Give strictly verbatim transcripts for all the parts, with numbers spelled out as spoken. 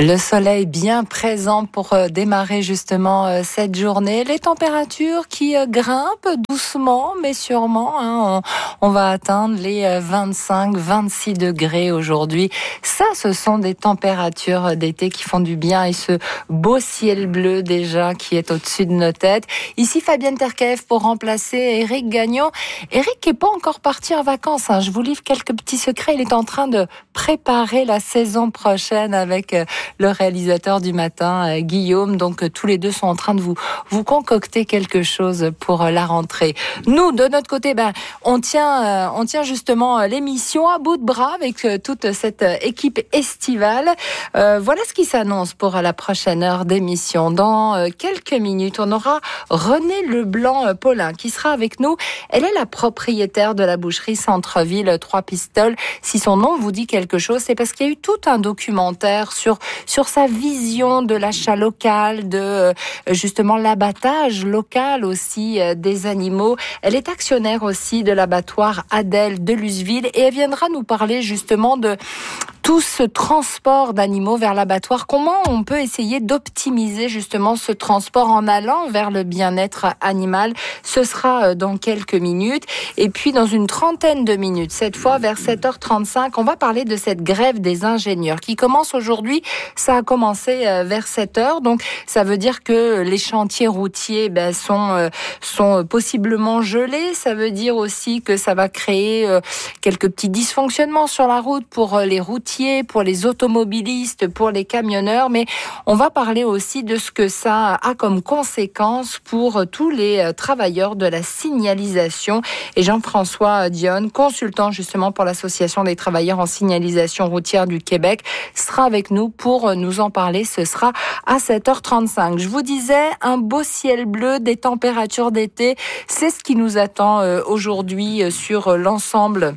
Le soleil bien présent pour euh, démarrer justement euh, cette journée. Les températures qui euh, grimpent doucement mais sûrement. Hein, on, on va atteindre les euh, vingt-cinq vingt-six degrés aujourd'hui. Ça, ce sont des températures d'été qui font du bien et ce beau ciel bleu déjà qui est au-dessus de nos têtes. Ici Fabienne Terkaev pour remplacer Éric Gagnon. Éric n'est pas encore parti en vacances. Hein. Je vous livre quelques petits secrets. Il est en train de préparer la saison prochaine avec euh, le réalisateur du matin, euh, Guillaume. Donc, euh, tous les deux sont en train de vous, vous concocter quelque chose pour euh, la rentrée. Nous, de notre côté, ben, on tient, euh, on tient justement euh, l'émission à bout de bras avec euh, toute cette euh, équipe estivale. Euh, voilà ce qui s'annonce pour euh, la prochaine heure d'émission. Dans euh, quelques minutes, on aura Renée Leblanc-Paulin qui sera avec nous. Elle est la propriétaire de la boucherie Centre-Ville Trois Pistoles. Si son nom vous dit quelque chose, c'est parce qu'il y a eu tout un documentaire sur sur sa vision de l'achat local, de justement l'abattage local aussi des animaux. Elle est actionnaire aussi de l'abattoir Adèle de Luseville et elle viendra nous parler justement de tout ce transport d'animaux vers l'abattoir. Comment on peut essayer d'optimiser justement ce transport en allant vers le bien-être animal? Ce sera dans quelques minutes. Et puis dans une trentaine de minutes, cette fois vers sept heures trente-cinq, on va parler de cette grève des ingénieurs qui commence aujourd'hui. Ça a commencé vers sept heures. Donc ça veut dire que les chantiers routiers ben, sont, sont possiblement gelés. Ça veut dire aussi que ça va créer quelques petits dysfonctionnements sur la route pour les routiers, pour les automobilistes, pour les camionneurs, mais on va parler aussi de ce que ça a comme conséquence pour tous les travailleurs de la signalisation. Et Jean-François Dionne, consultant justement pour l'Association des travailleurs en signalisation routière du Québec, sera avec nous pour nous en parler. Ce sera à sept heures trente-cinq. Je vous disais, un beau ciel bleu, des températures d'été, c'est ce qui nous attend aujourd'hui sur l'ensemble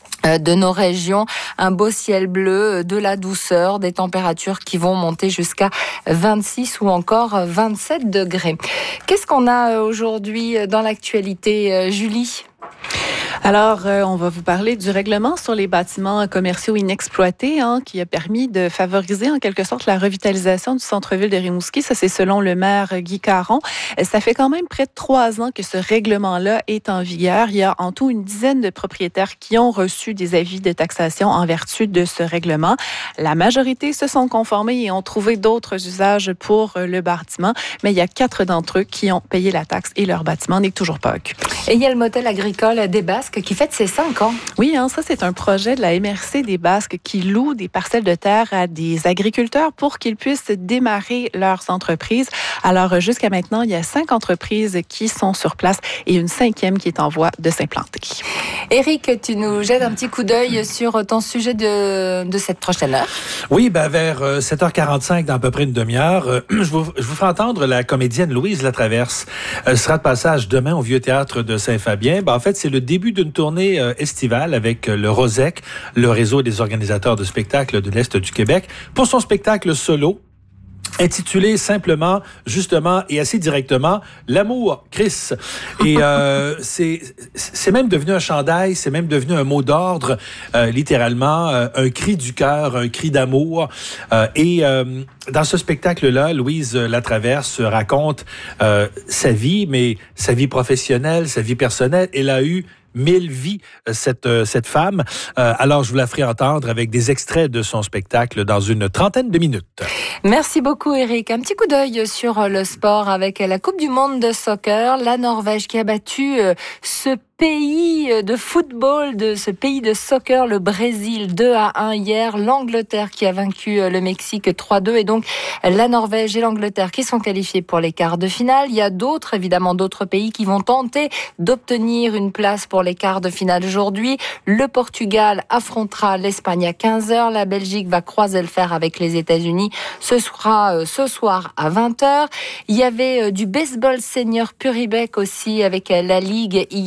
de nos régions, un beau ciel bleu, de la douceur, des températures qui vont monter jusqu'à vingt-six ou encore vingt-sept degrés. Qu'est-ce qu'on a aujourd'hui dans l'actualité, Julie ? Alors, euh, on va vous parler du règlement sur les bâtiments commerciaux inexploités hein, qui a permis de favoriser en quelque sorte la revitalisation du centre-ville de Rimouski. Ça, c'est selon le maire Guy Caron. Ça fait quand même près de trois ans que ce règlement-là est en vigueur. Il y a en tout une dizaine de propriétaires qui ont reçu des avis de taxation en vertu de ce règlement. La majorité se sont conformés et ont trouvé d'autres usages pour le bâtiment, mais il y a quatre d'entre eux qui ont payé la taxe et leur bâtiment n'est toujours pas occupé. Et il y a le motel agricole des Basques qui fête ses cinq ans. Oui, hein, ça, c'est un projet de la M R C des Basques qui loue des parcelles de terre à des agriculteurs pour qu'ils puissent démarrer leurs entreprises. Alors, jusqu'à maintenant, il y a cinq entreprises qui sont sur place et une cinquième qui est en voie de s'implanter. Éric, tu nous jettes un petit coup d'œil sur ton sujet de, de cette prochaine heure. Oui, ben vers sept heures quarante-cinq, dans à peu près une demi-heure, euh, je, vous, je vous ferai entendre la comédienne Louise Latraverse. Elle sera de passage demain au Vieux Théâtre de Saint-Fabien. Ben, en fait, c'est le début d'une tournée euh, estivale avec le ROSEC, le réseau des organisateurs de spectacles de l'Est du Québec, pour son spectacle solo, intitulé simplement, justement et assez directement, L'amour, Chris. Et euh, c'est c'est même devenu un chandail, c'est même devenu un mot d'ordre, euh, littéralement, euh, un cri du cœur, un cri d'amour. Euh, et euh, dans ce spectacle-là, Louise Latraverse raconte euh, sa vie, mais sa vie professionnelle, sa vie personnelle. Elle a eu mille vies, cette, cette femme. Euh, alors, je vous la ferai entendre avec des extraits de son spectacle dans une trentaine de minutes. Merci beaucoup, Éric. Un petit coup d'œil sur le sport avec la Coupe du monde de soccer. La Norvège qui a battu ce pays de football, de ce pays de soccer, le Brésil, deux à un hier. L'Angleterre qui a vaincu le Mexique trois deux. Et donc, la Norvège et l'Angleterre qui sont qualifiés pour les quarts de finale. Il y a d'autres, évidemment, d'autres pays qui vont tenter d'obtenir une place pour les quarts de finale aujourd'hui. Le Portugal affrontera l'Espagne à quinze heures. La Belgique va croiser le fer avec les États-Unis. Ce sera euh, ce soir à vingt heures. Il y avait euh, du baseball senior Puribec aussi avec euh, la Ligue hier.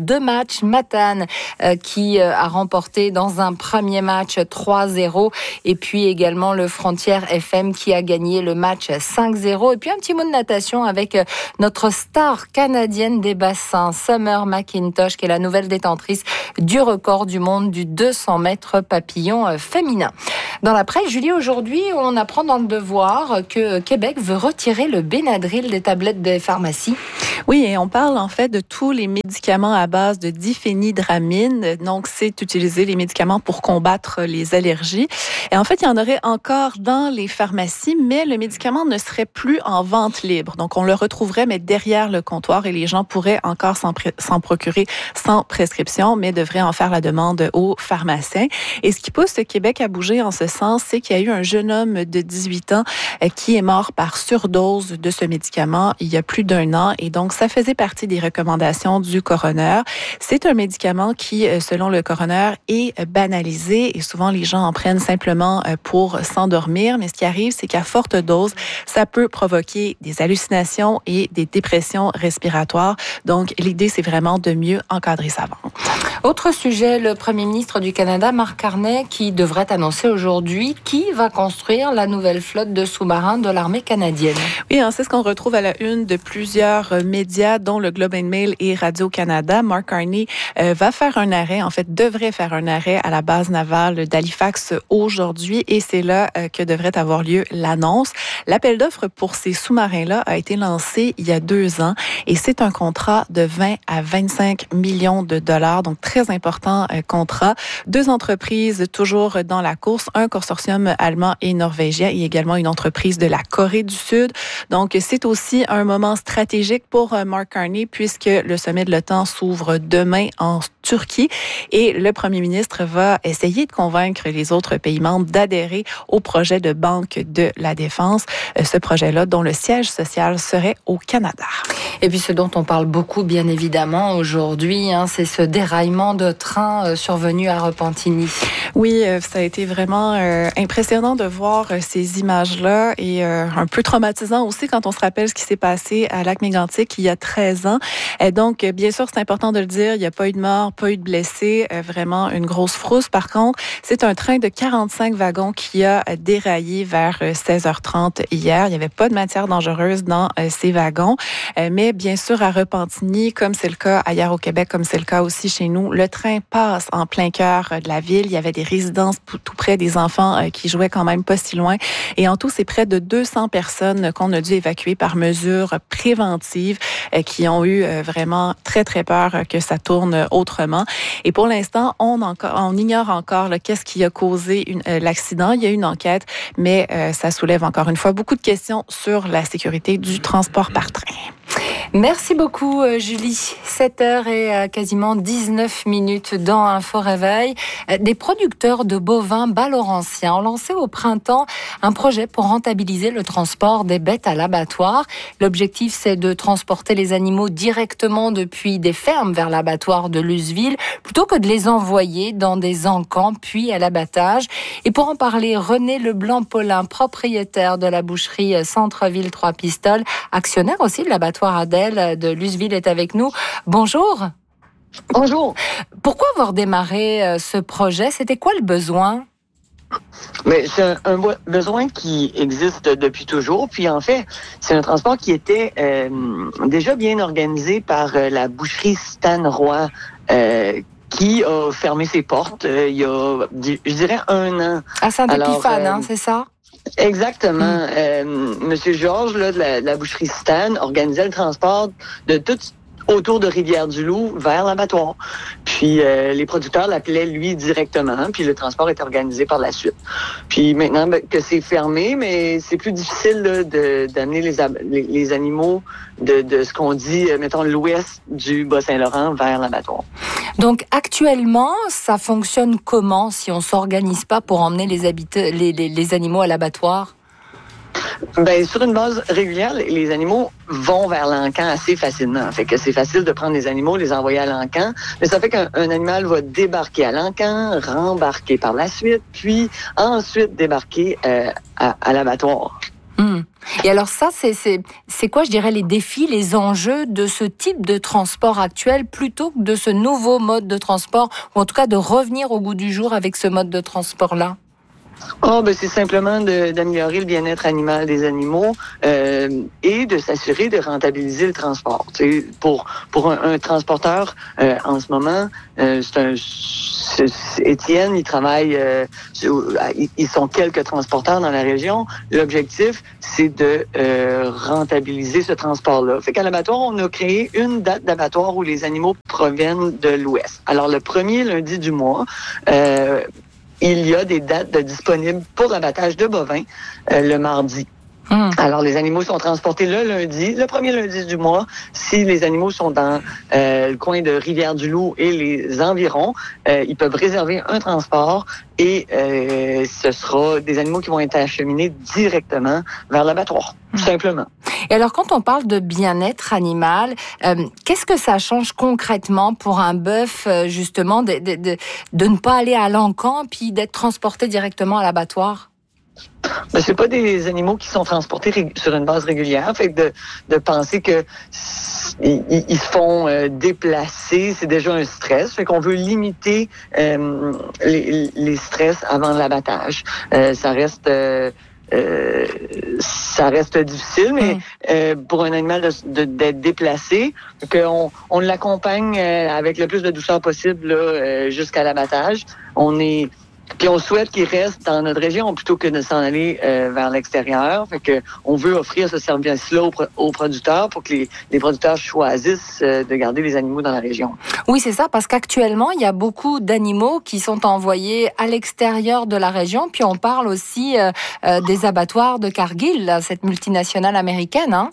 deux matchs. Matane euh, qui euh, a remporté dans un premier match trois zéro et puis également le Frontières F M qui a gagné le match cinq zéro. Et puis un petit mot de natation avec euh, notre star canadienne des bassins, Summer McIntosh, qui est la nouvelle détentrice du record du monde du deux cents mètres papillon euh, féminin. Dans la presse, Julie, aujourd'hui, on apprend dans le Devoir que Québec veut retirer le Benadryl des tablettes des pharmacies. Oui, et on parle en fait de tous les médicaments à base de diphénidramine. Donc, c'est utiliser les médicaments pour combattre les allergies. Et en fait, il y en aurait encore dans les pharmacies, mais le médicament ne serait plus en vente libre. Donc, on le retrouverait, mais derrière le comptoir, et les gens pourraient encore s'en, pr- s'en procurer sans prescription, mais devraient en faire la demande aux pharmaciens. Et ce qui pousse le Québec à bouger en ce sens, c'est qu'il y a eu un jeune homme de dix-huit ans qui est mort par surdose de ce médicament il y a plus d'un an. Et donc, ça faisait partie des recommandations du coroner. C'est un médicament qui, selon le coroner, est banalisé et souvent les gens en prennent simplement pour s'endormir. Mais ce qui arrive, c'est qu'à forte dose, ça peut provoquer des hallucinations et des dépressions respiratoires. Donc, l'idée, c'est vraiment de mieux encadrer sa vente. Autre sujet, le premier ministre du Canada, Mark Carney, qui devrait annoncer aujourd'hui qui va construire la nouvelle flotte de sous-marins de l'armée canadienne. Oui, hein, c'est ce qu'on retrouve à la une de plusieurs médias, dont le Globe and Mail et Radio-Canada. Mark Carney euh, va faire un arrêt, en fait, devrait faire un arrêt à la base navale d'Halifax aujourd'hui, et c'est là euh, que devrait avoir lieu l'annonce. L'appel d'offres pour ces sous-marins-là a été lancé il y a deux ans, et c'est un contrat de vingt à vingt-cinq millions de dollars, donc très important euh, contrat. Deux entreprises toujours dans la course, un consortium allemand et norvégien, et également une entreprise de la Corée du Sud. Donc, c'est aussi un moment stratégique pour Mark Carney, puisque le sommet de l'OTAN s'ouvre demain en Turquie, et le premier ministre va essayer de convaincre les autres pays membres d'adhérer au projet de banque de la défense, ce projet-là dont le siège social serait au Canada. Et puis ce dont on parle beaucoup, bien évidemment, aujourd'hui, hein, c'est ce déraillement de train euh, survenu à Repentigny. Oui, euh, ça a été vraiment euh, impressionnant de voir euh, ces images-là, et euh, un peu traumatisant aussi quand on se rappelle ce qui s'est passé à Lac-Mégantic il y a treize ans. Et donc, euh, bien sûr, c'est important de le dire, il n'y a pas eu de mort, pas eu de blessés, euh, vraiment une grosse frousse. Par contre, c'est un train de quarante-cinq wagons qui a déraillé vers seize heures trente hier. Il n'y avait pas de matière dangereuse dans euh, ces wagons, euh, mais bien sûr, à Repentigny, comme c'est le cas ailleurs au Québec, comme c'est le cas aussi chez nous, le train passe en plein cœur de la ville. Il y avait des résidences tout près, des enfants qui jouaient quand même pas si loin. Et en tout, c'est près de deux cents personnes qu'on a dû évacuer par mesure préventive, qui ont eu vraiment très, très peur que ça tourne autrement. Et pour l'instant, on, encore, on ignore encore là, qu'est-ce qui a causé une, euh, l'accident. Il y a une enquête, mais euh, ça soulève encore une fois beaucoup de questions sur la sécurité du transport par train. Merci beaucoup, Julie. sept heures et quasiment dix-neuf minutes dans Info Réveil. Des producteurs de bovins bas-laurentiens ont lancé au printemps un projet pour rentabiliser le transport des bêtes à l'abattoir. L'objectif, c'est de transporter les animaux directement depuis des fermes vers l'abattoir de Lusseville, plutôt que de les envoyer dans des encamps puis à l'abattage. Et pour en parler, René Leblanc-Paulin, propriétaire de la boucherie Centre-Ville Trois-Pistoles, actionnaire aussi de l'abattoir Adèle de Lusseville, est avec nous. Bonjour. Bonjour. Pourquoi avoir démarré ce projet? C'était quoi le besoin? Mais c'est un, un besoin qui existe depuis toujours. Puis en fait, c'est un transport qui était euh, déjà bien organisé par euh, la boucherie Stan Roy, euh, qui a fermé ses portes euh, il y a, je dirais, un an. À Saint-Épiphane, euh, hein, c'est ça? Exactement. Mmh. Euh, Monsieur Georges, là, de la, de la boucherie Stan, organisait le transport de tout autour de Rivière-du-Loup vers l'abattoir. Puis euh, les producteurs l'appelaient lui directement, puis le transport est organisé par la suite. Puis maintenant ben, que c'est fermé, mais c'est plus difficile là, de, d'amener les, les, les animaux de, de ce qu'on dit, mettons, l'ouest du Bas-Saint-Laurent vers l'abattoir. Donc actuellement, ça fonctionne comment si on s'organise pas pour emmener les, habit- les, les, les animaux à l'abattoir? Ben, sur une base régulière, les animaux vont vers l'encan assez facilement. Fait que c'est facile de prendre les animaux, les envoyer à l'encan. Mais ça fait qu'un un animal va débarquer à l'encan, rembarquer par la suite, puis ensuite débarquer euh, à, à l'abattoir. Mmh. Et alors ça, c'est, c'est, c'est quoi, je dirais, les défis, les enjeux de ce type de transport actuel plutôt que de ce nouveau mode de transport, ou en tout cas de revenir au goût du jour avec ce mode de transport-là? Oh, ben c'est simplement de, d'améliorer le bien-être animal des animaux euh, et de s'assurer de rentabiliser le transport. Tu sais, pour pour un, un transporteur euh, en ce moment, euh, c'est un c'est, c'est Étienne, il travaille, euh, sur, ils sont quelques transporteurs dans la région. L'objectif, c'est de euh, rentabiliser ce transport-là. Fait qu'à l'abattoir, on a créé une date d'abattoir où les animaux proviennent de l'Ouest. Alors le premier lundi du mois. Euh, Il y a des dates de disponibles pour l'abattage de bovins euh, le mardi. Mmh. Alors, les animaux sont transportés le lundi, le premier lundi du mois. Si les animaux sont dans euh, le coin de Rivière-du-Loup et les environs, euh, ils peuvent réserver un transport et euh, ce sera des animaux qui vont être acheminés directement vers l'abattoir, tout mmh. simplement. Et alors, quand on parle de bien-être animal, euh, qu'est-ce que ça change concrètement pour un bœuf, euh, justement, de, de, de, de ne pas aller à l'encan puis d'être transporté directement à l'abattoir? Ben, c'est pas des animaux qui sont transportés ré- sur une base régulière. Fait que de, de penser que ils, ils se font euh, déplacer, c'est déjà un stress. Fait qu'on veut limiter euh, les, les stress avant l'abattage. Euh, ça reste euh, Euh, ça reste difficile, mais mmh. euh, pour un animal de, de, d'être déplacé, qu'on on l'accompagne euh, avec le plus de douceur possible là, euh, jusqu'à l'abattage. On est Puis on souhaite qu'il reste dans notre région plutôt que de s'en aller euh, vers l'extérieur. Fait que on veut offrir ce service-là aux, aux producteurs pour que les, les producteurs choisissent euh, de garder les animaux dans la région. Oui, c'est ça, parce qu'actuellement, il y a beaucoup d'animaux qui sont envoyés à l'extérieur de la région. Puis on parle aussi euh, euh, des abattoirs de Cargill, là, cette multinationale américaine, hein?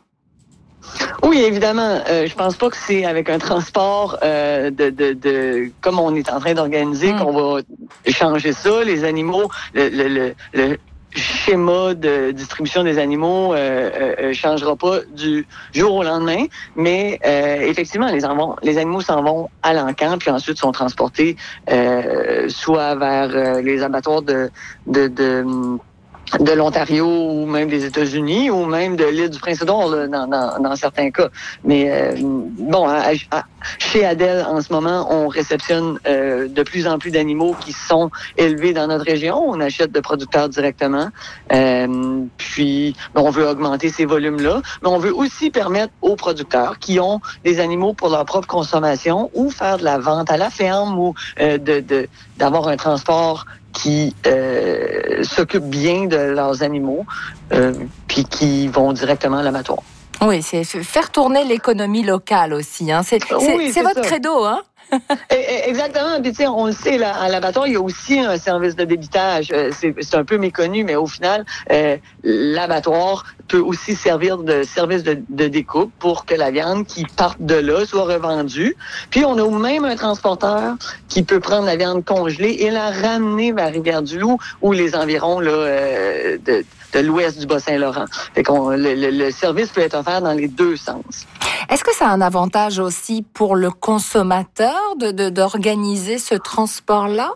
Oui, évidemment. Euh, je pense pas que c'est avec un transport euh, de, de, de comme on est en train d'organiser mmh. qu'on va changer ça. Les animaux, le, le, le, le schéma de distribution des animaux euh, euh, changera pas du jour au lendemain, mais euh, effectivement, les, envons, les animaux s'en vont à l'encan, puis ensuite sont transportés euh, soit vers euh, les abattoirs de, de, de de l'Ontario ou même des États-Unis ou même de l'île du Prince-Édouard là, dans, dans, dans certains cas. Mais euh, bon, à, à, chez Adèle, en ce moment, on réceptionne euh, de plus en plus d'animaux qui sont élevés dans notre région. On achète de producteurs directement. Euh, puis, bon, on veut augmenter ces volumes-là, mais on veut aussi permettre aux producteurs qui ont des animaux pour leur propre consommation ou faire de la vente à la ferme ou euh, de, de d'avoir un transport qui euh, s'occupent bien de leurs animaux, euh, puis qui vont directement à l'abattoir. Oui, c'est faire tourner l'économie locale aussi. Hein. C'est, c'est, oui, c'est, c'est votre ça. credo, hein? Exactement. Puis, tu sais, on le sait, là, à l'abattoir, il y a aussi un service de débitage. C'est, c'est un peu méconnu, mais au final, euh, l'abattoir peut aussi servir de service de, de découpe pour que la viande qui parte de là soit revendue. Puis, on a même un transporteur qui peut prendre la viande congelée et la ramener vers Rivière-du-Loup ou les environs là, euh, de, de l'ouest du Bas-Saint-Laurent. Fait qu'on, le, le, le service peut être offert dans les deux sens. Est-ce que ça a un avantage aussi pour le consommateur de, de, d'organiser ce transport-là?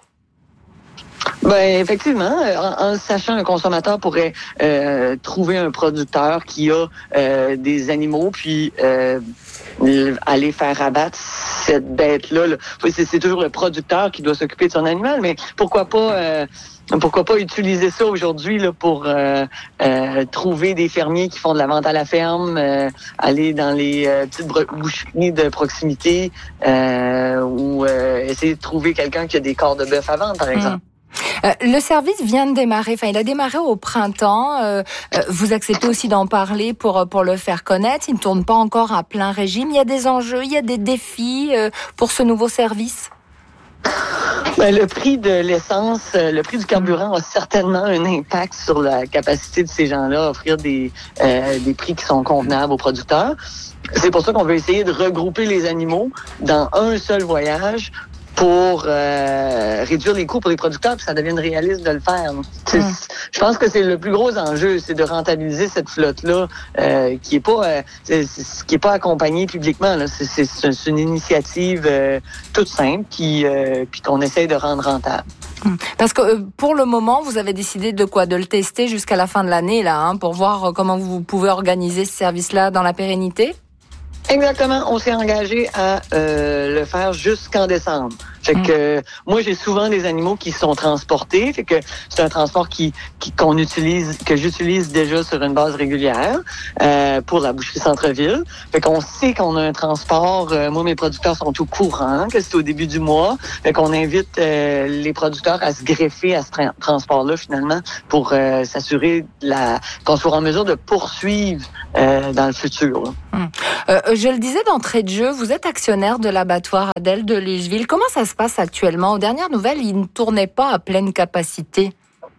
Ben effectivement, en, en sachant un consommateur pourrait euh, trouver un producteur qui a euh, des animaux, puis euh, aller faire abattre cette bête-là. Là. C'est, c'est toujours le producteur qui doit s'occuper de son animal, mais pourquoi pas euh, pourquoi pas utiliser ça aujourd'hui là, pour euh, euh, trouver des fermiers qui font de la vente à la ferme, euh, aller dans les euh, petites boucheries de proximité euh, ou euh, essayer de trouver quelqu'un qui a des corps de bœuf à vendre, par exemple. Mmh. Euh, le service vient de démarrer, enfin il a démarré au printemps, euh, euh, vous acceptez aussi d'en parler pour, pour le faire connaître, il ne tourne pas encore à plein régime, il y a des enjeux, il y a des défis euh, pour ce nouveau service? Ben, le prix de l'essence, le prix du carburant a certainement un impact sur la capacité de ces gens-là à offrir des, euh, des prix qui sont convenables aux producteurs. C'est pour ça qu'on veut essayer de regrouper les animaux dans un seul voyage pour euh, réduire les coûts pour les producteurs, puis ça devienne réaliste de le faire. Hum. Je pense que c'est le plus gros enjeu, c'est de rentabiliser cette flotte-là euh, qui est pas euh, c'est, c'est, qui est pas accompagnée publiquement. Là. C'est, c'est, c'est une initiative euh, toute simple qui euh, puis qu'on essaye de rendre rentable. Parce que euh, pour le moment, vous avez décidé de quoi? De le tester jusqu'à la fin de l'année, là, hein, pour voir comment vous pouvez organiser ce service-là dans la pérennité? Exactement. On s'est engagé à euh, le faire jusqu'en décembre. Fait que mmh. moi j'ai souvent des animaux qui sont transportés, fait que c'est un transport qui, qui qu'on utilise, que j'utilise déjà sur une base régulière euh, pour la boucherie centre-ville. Fait qu'on sait qu'on a un transport. Euh, moi mes producteurs sont au courant que c'est au début du mois. Fait qu'on invite euh, les producteurs à se greffer à ce tra- transport-là finalement pour euh, s'assurer la, qu'on soit en mesure de poursuivre euh, dans le futur. Mmh. Euh, je le disais d'entrée de jeu, vous êtes actionnaire de l'abattoir Adèle de Luzville. Comment ça se passe actuellement? Aux dernières nouvelles, il ne tournait pas à pleine capacité.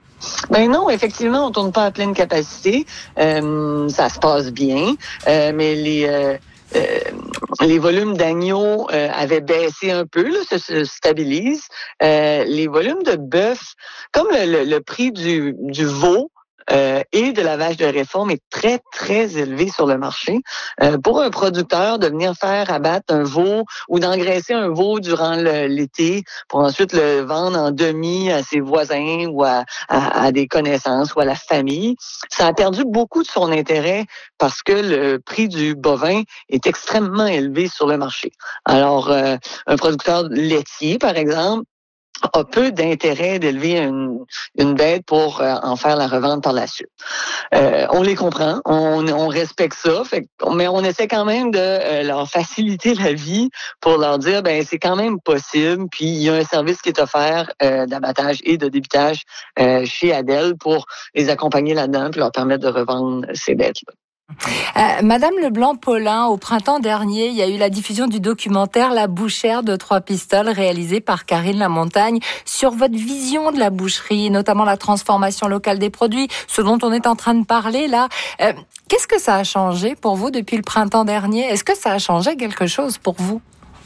Ben non, effectivement, on tourne pas à pleine capacité. Euh, ça se passe bien, euh, mais les euh, euh, les volumes d'agneaux euh, avaient baissé un peu, là, se, se stabilisent. Euh, les volumes de bœuf, comme le, le, le prix du, du veau, Euh, et de la vache de réforme est très, très élevé sur le marché. Euh, pour un producteur, de venir faire abattre un veau ou d'engraisser un veau durant le, l'été pour ensuite le vendre en demi à ses voisins ou à, à, à des connaissances ou à la famille, ça a perdu beaucoup de son intérêt parce que le prix du bovin est extrêmement élevé sur le marché. Alors, euh, un producteur laitier, par exemple, a peu d'intérêt d'élever une, une bête pour euh, en faire la revente par la suite. Euh, on les comprend, on, on respecte ça, fait, mais on essaie quand même de euh, leur faciliter la vie pour leur dire, ben c'est quand même possible, puis il y a un service qui est offert euh, d'abattage et de débitage euh, chez Adèle pour les accompagner là-dedans puis leur permettre de revendre ces bêtes-là. Euh, Madame Leblanc-Paulin, au printemps dernier, il y a eu la diffusion du documentaire La bouchère de Trois-Pistoles, réalisé par Karine Lamontagne, sur votre vision de la boucherie, notamment la transformation locale des produits, ce dont on est en train de parler là. Euh, qu'est-ce que ça a changé pour vous depuis le printemps dernier? Est-ce que ça a changé quelque chose pour vous?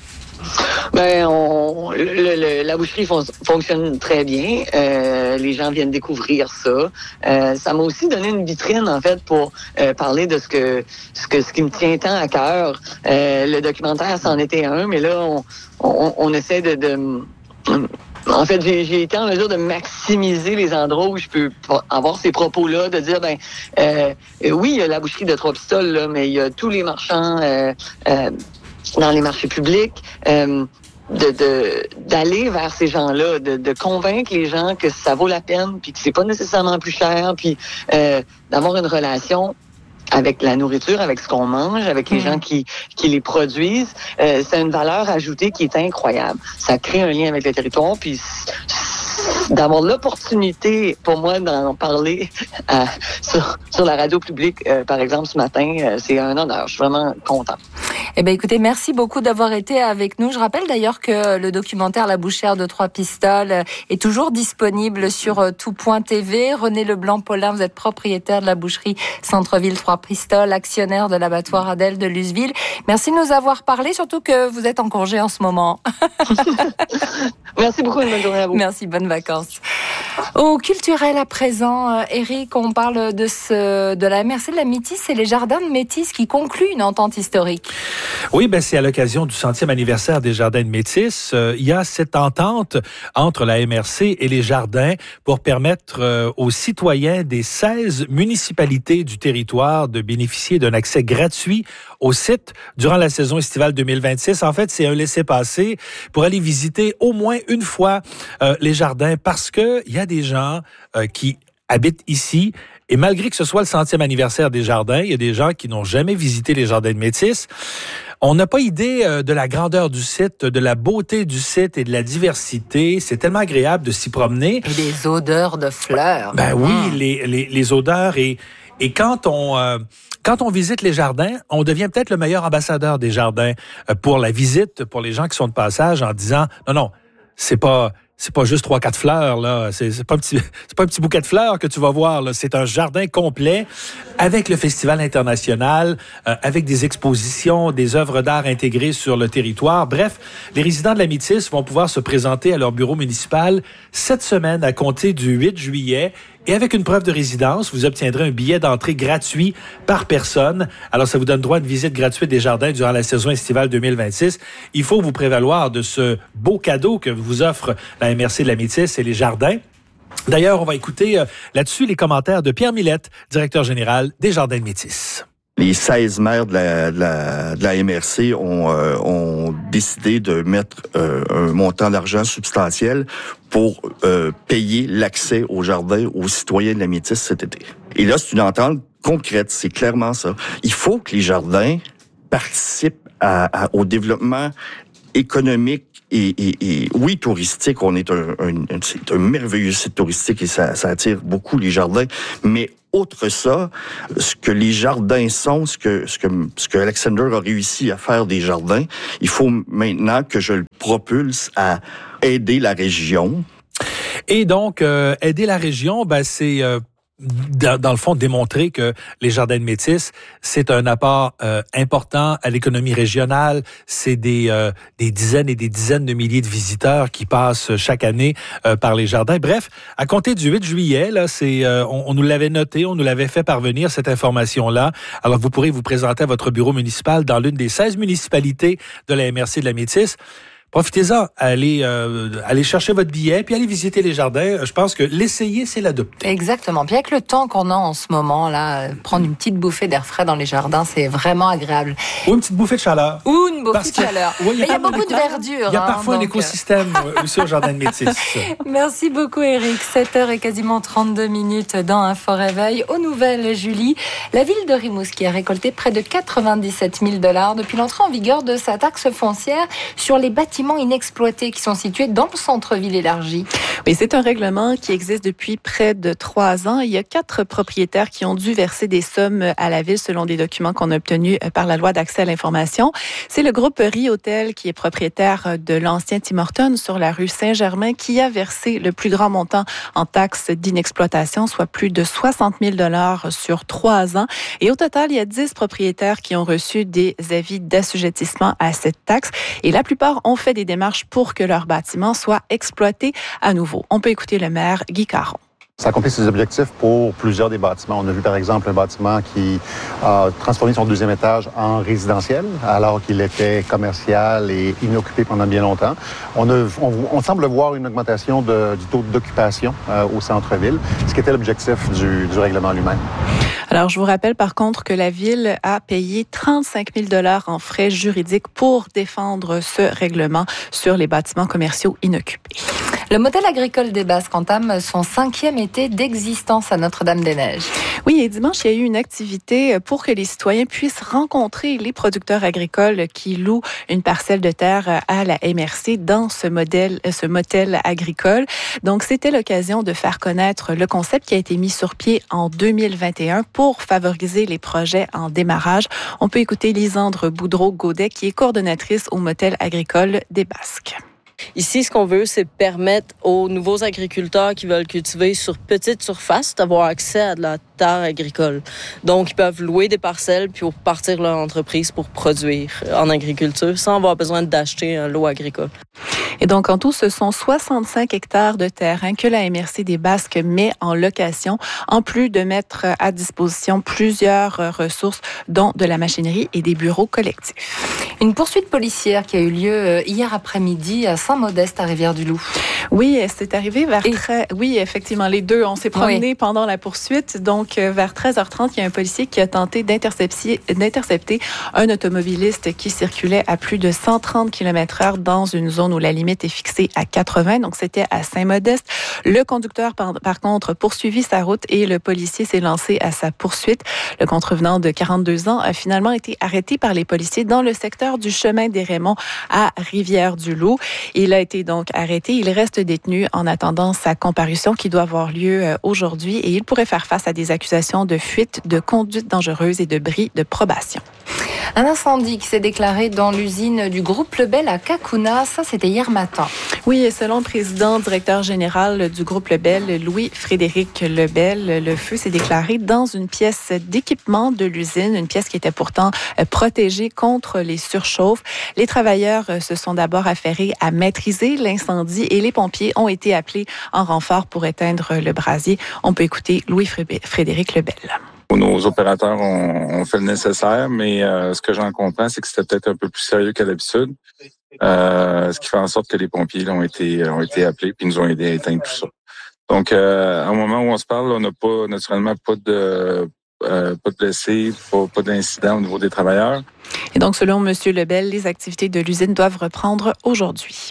Ben, on, le, le, la boucherie fon, fonctionne très bien. Euh, les gens viennent découvrir ça. Euh, ça m'a aussi donné une vitrine en fait pour euh, parler de ce que ce que ce qui me tient tant à cœur. Euh, le documentaire, c'en était un, mais là, on, on, on essaie de, de en fait, j'ai, j'ai été en mesure de maximiser les endroits où je peux avoir ces propos-là, de dire, ben, euh, oui, il y a la boucherie de Trois-Pistoles, là, mais il y a tous les marchands euh, euh, dans les marchés publics, euh, de, de d'aller vers ces gens-là, de, de convaincre les gens que ça vaut la peine, puis que c'est pas nécessairement plus cher, puis euh, d'avoir une relation avec la nourriture, avec ce qu'on mange, avec les mmh. gens qui qui les produisent. Euh, c'est une valeur ajoutée qui est incroyable. Ça crée un lien avec le territoire, puis d'avoir l'opportunité pour moi d'en parler à, sur, sur la radio publique, euh, par exemple, ce matin, euh, c'est un honneur. Je suis vraiment content. Eh bien, écoutez, merci beaucoup d'avoir été avec nous. Je rappelle d'ailleurs que le documentaire La bouchère de Trois-Pistoles est toujours disponible sur tout point T V. René Leblanc-Paulin, vous êtes propriétaire de la boucherie Centre-Ville Trois-Pistoles, actionnaire de l'abattoir Adèle de Luzville. Merci de nous avoir parlé, surtout que vous êtes en congé en ce moment. Merci beaucoup, une bonne journée à vous. Merci, bonnes vacances. Au culturel à présent, Éric, on parle de ce de la M R C de la Métis et les jardins de Métis qui concluent une entente historique. Oui, ben c'est à l'occasion du centième anniversaire des jardins de Métis. Euh, il y a cette entente entre la M R C et les jardins pour permettre euh, aux citoyens des seize municipalités du territoire de bénéficier d'un accès gratuit au site durant la saison estivale deux mille vingt-six. En fait, c'est un laissez-passer pour aller visiter au moins une fois euh, les jardins parce que il y a des gens euh, qui habitent ici. Et malgré que ce soit le centième anniversaire des jardins, il y a des gens qui n'ont jamais visité les jardins de Métis. On n'a pas idée euh, de la grandeur du site, de la beauté du site et de la diversité. C'est tellement agréable de s'y promener. Et les odeurs de fleurs. Ben oui, mmh. les, les, les odeurs. Et, et quand on... Euh, Quand on visite les jardins, on devient peut-être le meilleur ambassadeur des jardins pour la visite, pour les gens qui sont de passage, en disant non, non, c'est pas c'est pas juste trois, quatre fleurs, là. C'est, c'est pas un petit, c'est pas un petit bouquet de fleurs que tu vas voir, là. C'est un jardin complet avec le Festival international, euh, avec des expositions, des œuvres d'art intégrées sur le territoire. Bref, les résidents de la Métis vont pouvoir se présenter à leur bureau municipal cette semaine à compter du huit juillet. Et avec une preuve de résidence, vous obtiendrez un billet d'entrée gratuit par personne. Alors, ça vous donne droit à une visite gratuite des jardins durant la saison estivale deux mille vingt-six. Il faut vous prévaloir de ce beau cadeau que vous offre la M R C de la Métis et les jardins. D'ailleurs, on va écouter euh, là-dessus les commentaires de Pierre Millette, directeur général des Jardins de Métis. Les seize maires de la, de la, de la M R C ont, euh, ont décidé de mettre euh, un montant d'argent substantiel pour euh, payer l'accès au jardin aux citoyens de la Métis cet été. Et là, c'est une entente concrète, c'est clairement ça. Il faut que les jardins participent à, à, au développement économique et, et, et oui, touristique. On est un, un, un, c'est un merveilleux site touristique et ça, ça attire beaucoup les jardins, mais autre ça, ce que les jardins sont, ce que, ce que, ce que Alexander a réussi à faire des jardins, il faut maintenant que je le propulse à aider la région. Et donc, euh, aider la région, ben, c'est... Euh Dans, dans le fond, démontrer que les Jardins de Métis, c'est un apport euh, important à l'économie régionale. C'est des, euh, des dizaines et des dizaines de milliers de visiteurs qui passent chaque année euh, par les jardins. Bref, à compter du huit juillet, là, c'est, euh, on, on nous l'avait noté, on nous l'avait fait parvenir, cette information-là. Alors, vous pourrez vous présenter à votre bureau municipal dans l'une des seize municipalités de la M R C de la Métis. Profitez-en, allez, euh, allez chercher votre billet, puis allez visiter les jardins. Je pense que l'essayer, c'est l'adopter. Exactement. Puis avec le temps qu'on a en ce moment, là, prendre une petite bouffée d'air frais dans les jardins, c'est vraiment agréable. Ou une petite bouffée de chaleur. Ou une bouffée Parce de chaleur. Que, oui, Mais il y a beaucoup de verdure. Il y a hein, parfois donc... un écosystème aussi au Jardin de Métis. Merci beaucoup, Éric. sept heures et quasiment trente-deux minutes dans Info Réveil. Aux nouvelles, Julie, la ville de Rimouski a récolté près de quatre-vingt-dix-sept mille dollars depuis l'entrée en vigueur de sa taxe foncière sur les bâtiments inexploités qui sont situés dans le centre-ville élargi. Oui, c'est un règlement qui existe depuis près de trois ans. Il y a quatre propriétaires qui ont dû verser des sommes à la ville selon des documents qu'on a obtenus par la loi d'accès à l'information. C'est le groupe Ri-Hôtel qui est propriétaire de l'ancien Tim Hortons sur la rue Saint-Germain qui a versé le plus grand montant en taxes d'inexploitation, soit plus de soixante mille dollars sur trois ans. Et au total, il y a dix propriétaires qui ont reçu des avis d'assujettissement à cette taxe. Et la plupart ont fait des démarches pour que leur bâtiment soit exploité à nouveau. On peut écouter le maire Guy Caron. Ça accomplit ses objectifs pour plusieurs des bâtiments. On a vu par exemple un bâtiment qui a transformé son deuxième étage en résidentiel alors qu'il était commercial et inoccupé pendant bien longtemps. On, a, on, on semble voir une augmentation de, du taux d'occupation euh, au centre-ville, ce qui était l'objectif du, du règlement lui-même. Alors, je vous rappelle par contre que la Ville a payé trente-cinq mille dollars en frais juridiques pour défendre ce règlement sur les bâtiments commerciaux inoccupés. Le motel agricole des Basques entame son cinquième été d'existence à Notre-Dame-des-Neiges. Oui, et dimanche, il y a eu une activité pour que les citoyens puissent rencontrer les producteurs agricoles qui louent une parcelle de terre à la M R C dans ce modèle, ce motel agricole. Donc, c'était l'occasion de faire connaître le concept qui a été mis sur pied en deux mille vingt et un pour favoriser les projets en démarrage. On peut écouter Lisandre Boudreau-Gaudet, qui est coordonnatrice au motel agricole des Basques. Ici, ce qu'on veut, c'est permettre aux nouveaux agriculteurs qui veulent cultiver sur petite surface d'avoir accès à de la terre agricole. Donc, ils peuvent louer des parcelles puis partir leur entreprise pour produire en agriculture sans avoir besoin d'acheter un lot agricole. Et donc, en tout, ce sont soixante-cinq hectares de terrain que la M R C des Basques met en location, en plus de mettre à disposition plusieurs ressources, dont de la machinerie et des bureaux collectifs. Une poursuite policière qui a eu lieu hier après-midi à Saint-Modeste, à Rivière-du-loup. Oui, c'est arrivé vers... Très... Oui, effectivement, les deux. On s'est promenés oui. pendant la poursuite. Donc, vers treize heures trente, il y a un policier qui a tenté d'intercepter, d'intercepter un automobiliste qui circulait à plus de cent trente kilomètres heure dans une zone où la limite est fixée à quatre-vingts. Donc, c'était à Saint-Modeste. Le conducteur, par, par contre, poursuivit sa route et le policier s'est lancé à sa poursuite. Le contrevenant de quarante-deux ans a finalement été arrêté par les policiers dans le secteur du chemin des Raymonds à Rivière-du-Loup. Il a été donc arrêté. Il reste détenu en attendant sa comparution qui doit avoir lieu aujourd'hui et il pourrait faire face à des accusations de fuite, de conduite dangereuse et de bris de probation. Un incendie qui s'est déclaré dans l'usine du groupe Lebel à Cacouna, ça c'était hier matin. Oui, et selon le président directeur général du groupe Lebel, Louis-Frédéric Lebel, le feu s'est déclaré dans une pièce d'équipement de l'usine, une pièce qui était pourtant protégée contre les surchauffes. Les travailleurs se sont d'abord affairés à maîtriser l'incendie et les pompiers ont été appelés en renfort pour éteindre le brasier. On peut écouter Louis-Frédéric Lebel. Nos opérateurs ont, ont fait le nécessaire, mais euh, ce que j'en comprends, c'est que c'était peut-être un peu plus sérieux qu'à l'habitude. Euh, ce qui fait en sorte que les pompiers là, ont été ont été appelés puis nous ont aidés à éteindre tout ça. Donc, euh, au moment où on se parle, on n'a pas naturellement pas de euh, pas de blessés, pas, pas d'incidents au niveau des travailleurs. Et donc, selon M. Lebel, les activités de l'usine doivent reprendre aujourd'hui.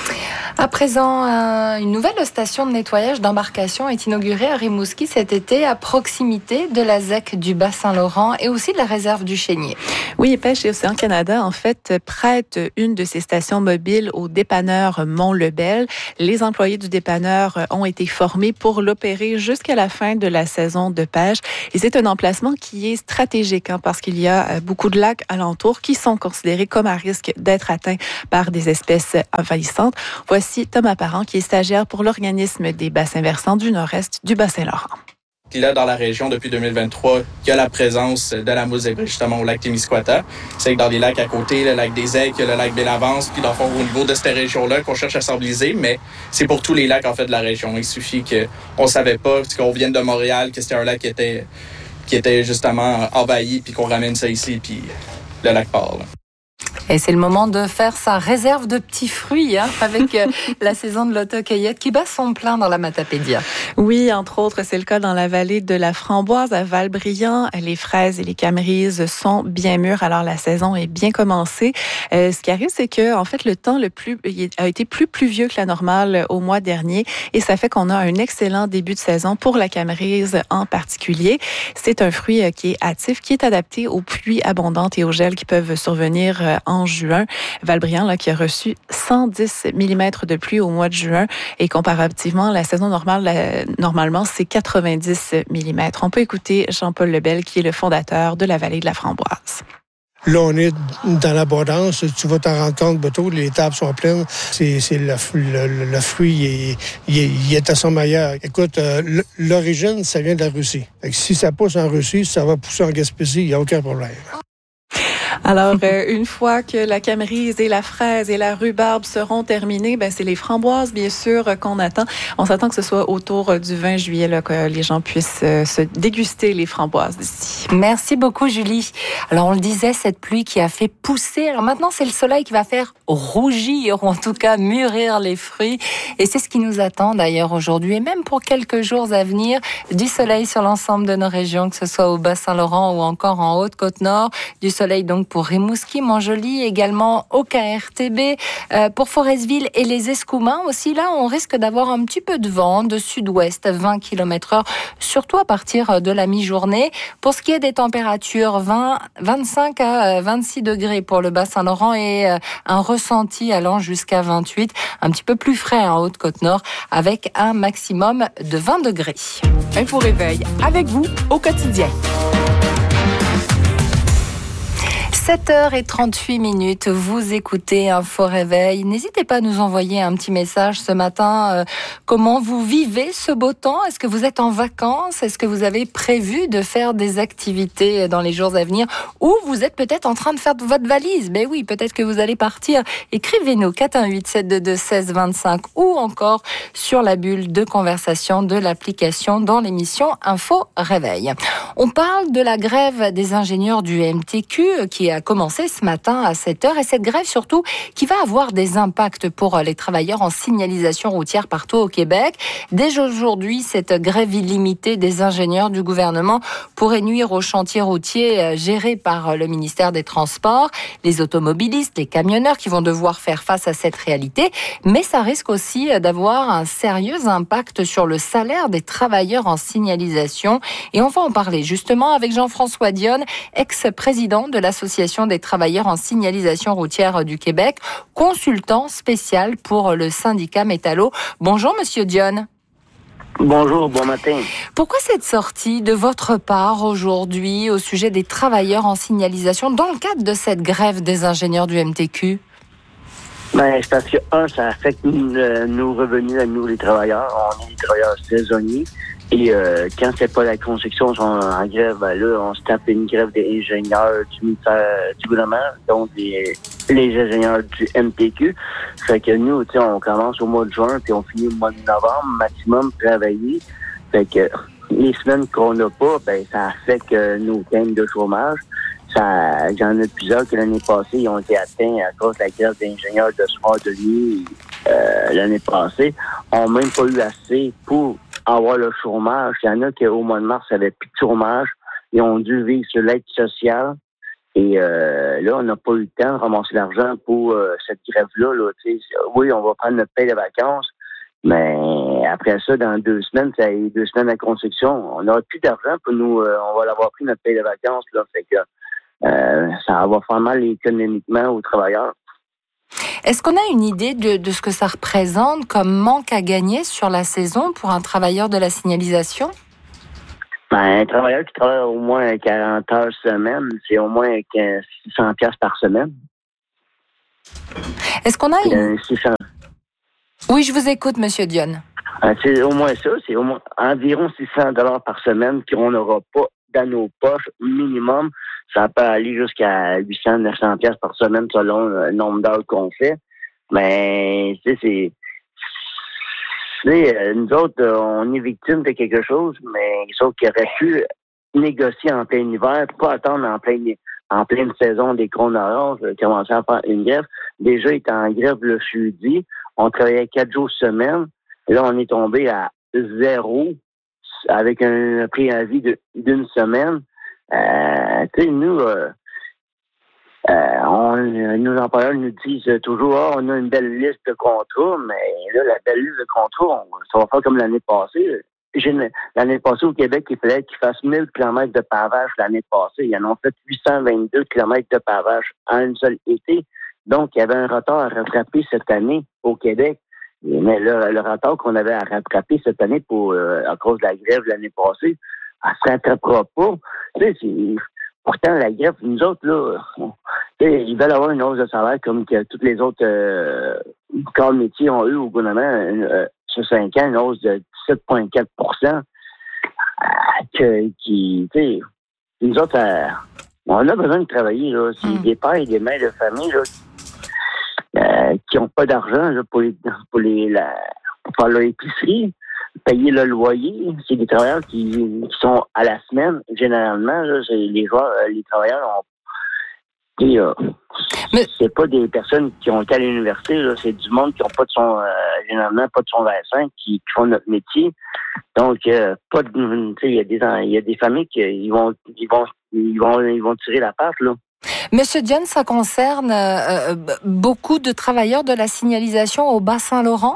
À présent, une nouvelle station de nettoyage d'embarcation est inaugurée à Rimouski cet été à proximité de la Z E C du Bas-Saint-Laurent et aussi de la réserve du Chénier. Oui, Pêche et Océan Canada, en fait, prête une de ces stations mobiles au dépanneur Mont-Lebel. Les employés du dépanneur ont été formés pour l'opérer jusqu'à la fin de la saison de pêche. Et c'est un emplacement qui est stratégique hein, parce qu'il y a beaucoup de lacs alentours qui sont considérés comme à risque d'être atteints par des espèces envahissantes. Voici Thomas Parent, qui est stagiaire pour l'organisme des bassins versants du nord-est du Bas-Saint-Laurent. Puis là, dans la région, depuis deux mille vingt-trois, il y a la présence de la mousse zébrée, justement, au lac Témiscouata. C'est que dans les lacs à côté, le lac des Aigles, le lac Bellavance, puis dans le fond, au niveau de cette région-là, qu'on cherche à stabiliser, mais c'est pour tous les lacs, en fait, de la région. Il suffit qu'on ne savait pas, parce qu'on vienne de Montréal, que c'était un lac qui était, qui était justement envahi, puis qu'on ramène ça ici, puis le lac part, là. Et c'est le moment de faire sa réserve de petits fruits hein, avec euh, la saison de l'autocueillette qui bat son plein dans la Matapédia. Oui, entre autres, c'est le cas dans la vallée de la Framboise à Val-Brillant. Les fraises et les camerises sont bien mûres, alors la saison est bien commencée. Euh, ce qui arrive, c'est que en fait, le temps le plus a été plus pluvieux que la normale au mois dernier et ça fait qu'on a un excellent début de saison pour la camerise en particulier. C'est un fruit qui est hâtif, qui est adapté aux pluies abondantes et aux gels qui peuvent survenir en juin. Val-Brillant, là, qui a reçu cent dix millimètres de pluie au mois de juin et comparativement, la saison normale, la, normalement, c'est quatre-vingt-dix millimètres. On peut écouter Jean-Paul Lebel, qui est le fondateur de la vallée de la Framboise. Là, on est dans l'abondance. Tu vas t'en rendre compte, bientôt, les tables sont pleines. C'est, c'est le, le, le fruit, il est, il, est, il est à son meilleur. Écoute, euh, l'origine, ça vient de la Russie. Fait que si ça pousse en Russie, ça va pousser en Gaspésie, il n'y a aucun problème. Alors, euh, une fois que la camerise et la fraise et la rhubarbe seront terminées, ben c'est les framboises, bien sûr, qu'on attend. On s'attend que ce soit autour du vingt juillet là, que les gens puissent euh, se déguster les framboises d'ici. Merci beaucoup, Julie. Alors, on le disait, cette pluie qui a fait pousser. Alors maintenant, c'est le soleil qui va faire rougir, ou en tout cas mûrir les fruits. Et c'est ce qui nous attend d'ailleurs aujourd'hui, et même pour quelques jours à venir, du soleil sur l'ensemble de nos régions, que ce soit au Bas-Saint-Laurent ou encore en Haute-Côte-Nord. Du soleil donc pour Rimouski, Montjoly, également au K R T B, euh, pour Forestville et les Escoumins aussi. Là, on risque d'avoir un petit peu de vent de sud-ouest, vingt kilomètres heure, surtout à partir de la mi-journée. Pour ce qui est des températures, vingt, vingt-cinq à vingt-six degrés pour le Bas-Saint-Laurent et euh, un ressenti allant jusqu'à vingt-huit, un petit peu plus frais en Haute-Côte-Nord, avec un maximum de vingt degrés. Info Réveil, avec vous au quotidien. sept heures trente-huit minutes, vous écoutez Info Réveil. N'hésitez pas à nous envoyer un petit message ce matin. Euh, comment vous vivez ce beau temps? Est-ce que vous êtes en vacances? Est-ce que vous avez prévu de faire des activités dans les jours à venir? Ou vous êtes peut-être en train de faire votre valise? Ben oui, peut-être que vous allez partir. Écrivez-nous quatre un huit sept deux deux seize vingt-cinq ou encore sur la bulle de conversation de l'application dans l'émission Info Réveil. On parle de la grève des ingénieurs du M T Q qui a commencé ce matin à sept heures et cette grève surtout qui va avoir des impacts pour les travailleurs en signalisation routière partout au Québec. Dès aujourd'hui, cette grève illimitée des ingénieurs du gouvernement pourrait nuire aux chantiers routiers gérés par le ministère des Transports, les automobilistes, les camionneurs qui vont devoir faire face à cette réalité, mais ça risque aussi d'avoir un sérieux impact sur le salaire des travailleurs en signalisation et on va en parler justement avec Jean-François Dionne, ex-président de l'Association des travailleurs en signalisation routière du Québec, consultant spécial pour le syndicat Métallo. Bonjour Monsieur Dionne. Bonjour, bon matin. Pourquoi cette sortie de votre part aujourd'hui au sujet des travailleurs en signalisation dans le cadre de cette grève des ingénieurs du M T Q? Ben, c'est parce que, un, ça affecte nous, euh, nos revenus à nous, les travailleurs. On est des travailleurs saisonniers. Et euh, quand c'est pas la construction, on est en grève, ben là, on se tape une grève des ingénieurs du ministère du gouvernement, donc les, les ingénieurs du M T Q. Fait que nous, tu sais, on commence au mois de juin, puis on finit au mois de novembre, maximum travailler. Fait que les semaines qu'on n'a pas, ben ça affecte euh, nos peines de chômage. Ça, j'en ai plusieurs que l'année passée, ils ont été atteints à cause de la grève d'ingénieurs de soir de nuit euh, l'année passée. On n'a même pas eu assez pour avoir le chômage. Il y en a qui, au mois de mars, n'avaient plus de chômage. Ils ont dû vivre sur l'aide sociale. Et euh, là, on n'a pas eu le temps de ramasser l'argent pour euh, cette grève-là. Là, oui, on va prendre notre paye de vacances, mais après ça, dans deux semaines, ça y est deux semaines de construction, on n'aura plus d'argent pour nous. Euh, on va l'avoir pris notre paye de vacances. Là, fait que euh, ça va faire mal économiquement aux travailleurs. Est-ce qu'on a une idée de, de ce que ça représente comme manque à gagner sur la saison pour un travailleur de la signalisation? Ben, un travailleur qui travaille au moins quarante heures semaine, c'est au moins six cents dollars par semaine. Est-ce qu'on a une... Euh, six cents. Oui, je vous écoute, Monsieur Dionne. Euh, c'est au moins ça, c'est au moins environ six cents dollars par semaine qu'on n'aura pas dans nos poches minimum. Ça peut aller jusqu'à huit cents, neuf cents dollars par semaine selon le nombre d'heures qu'on fait. Mais, tu sais, c'est... Tu sais, nous autres, on est victimes de quelque chose, mais sauf qu'il aurait pu négocier en plein hiver, pas attendre en pleine, en pleine saison des crônes oranges, commencer à faire une grève. Déjà, il était en grève le jeudi. On travaillait quatre jours semaine. Et là, on est tombé à zéro avec un préavis de, d'une semaine. Euh, tu sais, nous, euh, euh, on, nos employeurs nous disent toujours, ah, on a une belle liste de contrats, mais là, la belle liste de contrats, on, ça va faire comme l'année passée. J'ai, l'année passée, au Québec, il fallait qu'ils fassent mille kilomètres de pavage l'année passée. Ils en ont fait huit cent vingt-deux kilomètres de pavage en une seule été. Donc, il y avait un retard à rattraper cette année au Québec. Mais le, le retard qu'on avait à rattraper cette année pour euh, à cause de la grève l'année passée, elle ne se rattrapera pas. Tu sais, c'est, pourtant, la grève, nous autres, là, on, ils veulent avoir une hausse de salaire comme que tous les autres euh, corps de métier ont eu au gouvernement euh, sur cinq ans, une hausse de dix-sept virgule quatre pour cent. Euh, que, qui, tu sais, nous autres, euh, on a besoin de travailler, là. C'est mm. des pères et des mères de famille, là, Euh, qui n'ont pas d'argent là, pour, les, pour, les, la, pour faire leur épicerie, payer le loyer. C'est des travailleurs qui, qui sont à la semaine, généralement. Là, c'est les joueurs, les travailleurs ont. Et, euh, Mais... C'est pas des personnes qui ont été à l'université, là, c'est du monde qui n'ont pas de son, euh, généralement pas de son vingt-cinq, qui, qui font notre métier. Donc, euh, pas de, tu sais, il y a des, il y a des familles qui ils vont, ils vont, ils vont, ils vont tirer la patte, là. Monsieur Dionne, ça concerne euh, beaucoup de travailleurs de la signalisation au Bas-Saint-Laurent?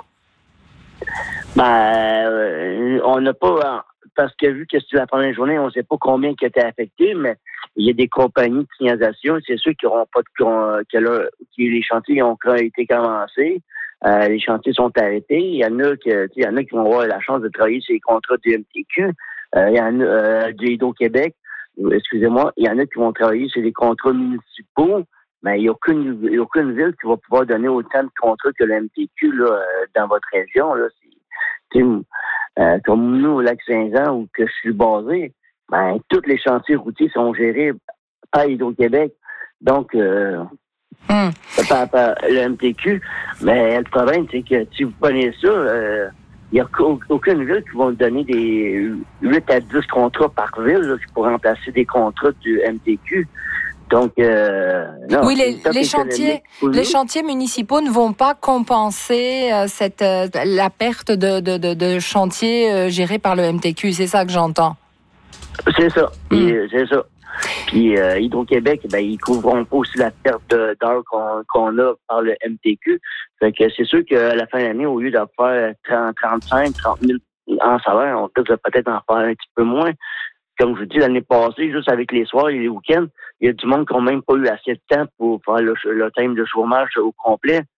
Ben, euh, on n'a pas, parce que vu que c'est la première journée, on ne sait pas combien qui étaient affectés, mais il y a des compagnies de signalisation, c'est sûr qui n'auront pas de, que là, qui, les chantiers ont été commencés, euh, les chantiers sont arrêtés. Il y en a que, il y en a qui vont avoir la chance de travailler sur les contrats du M T Q, euh, il y en a euh, du Hydro-Québec. Excusez-moi, il y en a qui vont travailler sur les contrats municipaux, mais il n'y a aucune, il y a aucune ville qui va pouvoir donner autant de contrats que le M T Q là, dans votre région. Là. C'est, euh, comme nous, au Lac-Saint-Jean, où que je suis basé, ben, tous les chantiers routiers sont gérés par Hydro-Québec. Donc, euh, mm. par, par le M T Q. Mais le problème, c'est que si vous prenez ça, euh, il n'y a aucune ville qui va donner des huit à dix contrats par ville là, pour remplacer des contrats du M T Q. Donc, euh, non. Oui, les, les chantiers, les chantiers municipaux ne vont pas compenser euh, cette euh, la perte de, de, de, de chantiers euh, gérés par le M T Q. C'est ça que j'entends. C'est ça. Mm. Et, c'est ça. Puis euh, Hydro-Québec, ben ils couvriront pas aussi la perte d'heures qu'on, qu'on a par le M T Q. Fait que c'est sûr qu'à la fin de l'année, au lieu d'en faire trente, trente-cinq, trente mille en salaire, on peut peut-être en faire un petit peu moins. Comme je vous dis, l'année passée, juste avec les soirs et les week-ends, il y a du monde qui n'a même pas eu assez de temps pour faire le, le thème de chômage au complet.